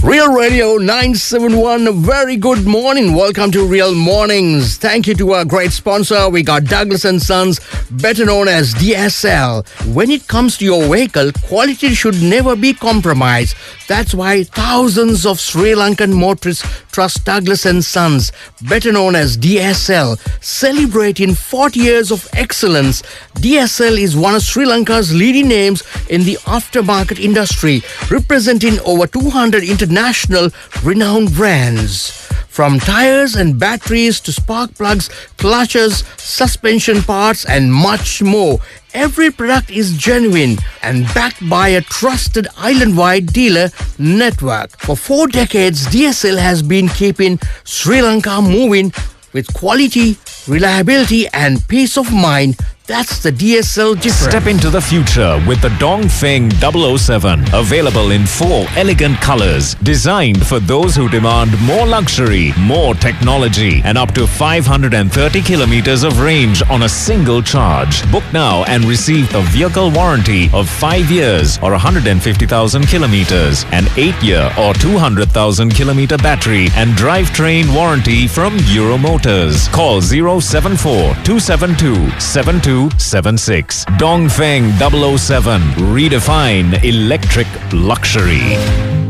Real Radio 971, a very good morning. Welcome to Real Mornings. Thank you to our great sponsor. We got Douglas & Sons, better known as DSL. When it comes to your vehicle, quality should never be compromised. That's why thousands of Sri Lankan motorists trust Douglas & Sons, better known as DSL. Celebrating 40 years of excellence, DSL is one of Sri Lanka's leading names in the aftermarket industry, representing over 200 international renowned brands. From tires and batteries to spark plugs, clutches, suspension parts and much more, every product is genuine and backed by a trusted island-wide dealer network. For 4 decades, DSL has been keeping Sri Lanka moving with quality, reliability and peace of mind. That's the DSL difference. Step into the future with the Dongfeng 007. Available in 4 elegant colors. Designed for those who demand more luxury, more technology, and up to 530 kilometers of range on a single charge. Book now and receive a vehicle warranty of 5 years or 150,000 kilometers, an 8-year or 200,000 kilometer battery and drivetrain warranty from Euro Motors. Call 074-272-7276. Dongfeng 007. Redefine electric luxury.